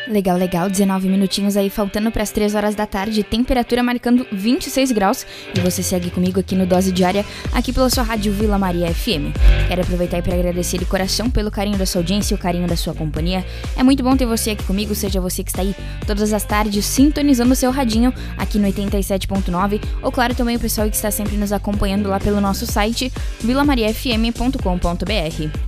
Legal, 19 minutinhos aí, faltando para as 3 horas da tarde, temperatura marcando 26 graus, e você segue comigo aqui no Dose Diária, aqui pela sua rádio Vila Maria FM. Quero aproveitar para agradecer de coração pelo carinho da sua audiência e o carinho da sua companhia. É muito bom ter você aqui comigo, seja você que está aí todas as tardes sintonizando o seu radinho aqui no 87.9, ou claro, também o pessoal que está sempre nos acompanhando lá pelo nosso site vilamariafm.com.br.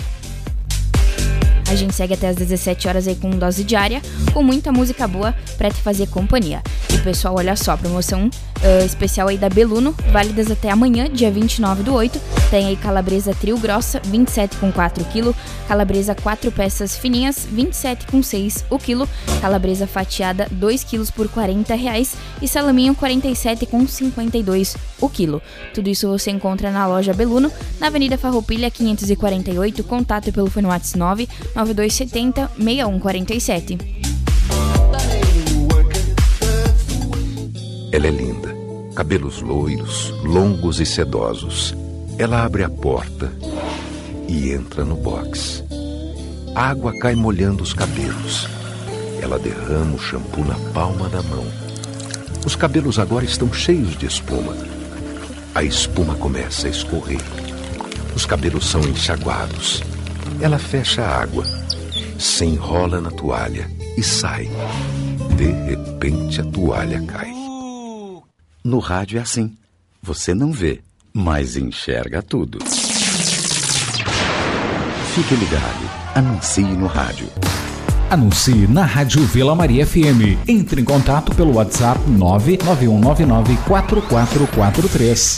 A gente segue até as 17 horas aí com Dose Diária, com muita música boa pra te fazer companhia. E pessoal, olha só, promoção especial aí da Beluno, válidas até amanhã, dia 29/8. Tem aí calabresa trio grossa, 27,4 kg, calabresa 4 peças fininhas, 27,6 o quilo, calabresa fatiada 2 kg por R$40 e salaminho 47,52 o quilo. Tudo isso você encontra na loja Beluno, na Avenida Farroupilha 548, contato pelo fone WhatsApp 99270-6147. Ela é linda, cabelos loiros, longos e sedosos. Ela abre a porta e entra no box. A água cai molhando os cabelos. Ela derrama o shampoo na palma da mão. Os cabelos agora estão cheios de espuma. A espuma começa a escorrer. Os cabelos são enxaguados. Ela fecha a água, se enrola na toalha e sai. De repente a toalha cai. No rádio é assim. Você não vê, mas enxerga tudo. Fique ligado. Anuncie no rádio. Anuncie na Rádio Vila Maria FM. Entre em contato pelo WhatsApp 991994443.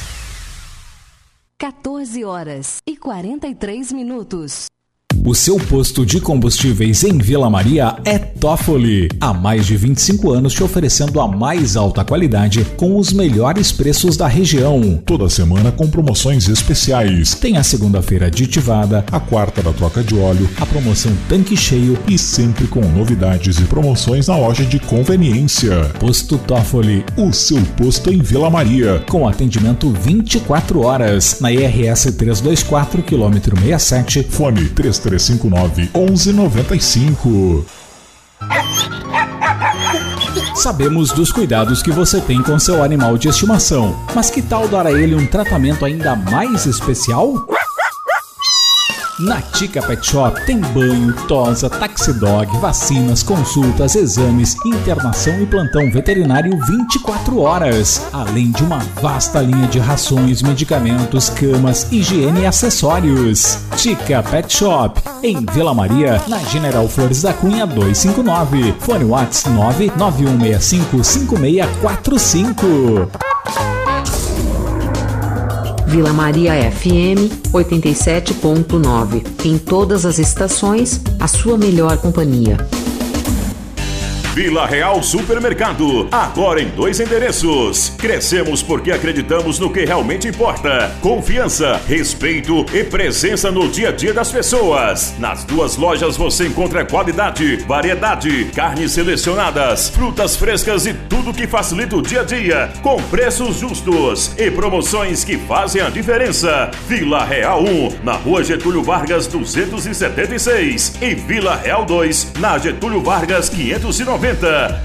14h43. O seu posto de combustíveis em Vila Maria é Toffoli. Há mais de 25 anos te oferecendo a mais alta qualidade com os melhores preços da região. Toda semana com promoções especiais. Tem a segunda-feira aditivada, a quarta da troca de óleo, a promoção tanque cheio e sempre com novidades e promoções na loja de conveniência. Posto Toffoli, o seu posto em Vila Maria. Com atendimento 24 horas. Na IRS 324, quilômetro 67, fone 3359-1195. Sabemos dos cuidados que você tem com seu animal de estimação, mas que tal dar a ele um tratamento ainda mais especial? Na Tica Pet Shop tem banho, tosa, taxidog, vacinas, consultas, exames, internação e plantão veterinário 24 horas. Além de uma vasta linha de rações, medicamentos, camas, higiene e acessórios. Tica Pet Shop, em Vila Maria, na General Flores da Cunha 259. Fone WhatsApp 991655645. Vila Maria FM 87.9. Em todas as estações, a sua melhor companhia. Vila Real Supermercado, agora em 2 endereços. Crescemos porque acreditamos no que realmente importa. Confiança, respeito e presença no dia a dia das pessoas. Nas 2 lojas você encontra qualidade, variedade, carnes selecionadas, frutas frescas e tudo que facilita o dia a dia, com preços justos e promoções que fazem a diferença. Vila Real 1, na Rua Getúlio Vargas 276 e Vila Real 2, na Getúlio Vargas 590.